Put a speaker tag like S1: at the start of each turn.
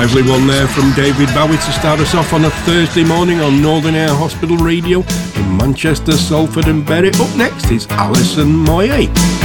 S1: lively one there from David Bowie to start us off on a Thursday morning on Northern Air Hospital Radio in Manchester, Salford and Bury. Up next is Alison Moyet.